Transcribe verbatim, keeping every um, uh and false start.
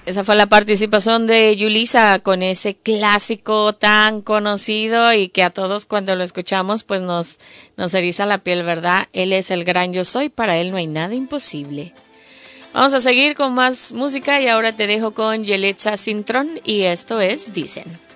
Esa fue la participación de Yulisa con ese clásico tan conocido y que a todos cuando lo escuchamos pues nos, nos eriza la piel, ¿verdad? Él es el gran yo soy, para él no hay nada imposible. Vamos a seguir con más música y ahora te dejo con Yelitza Cintrón y esto es Dicen.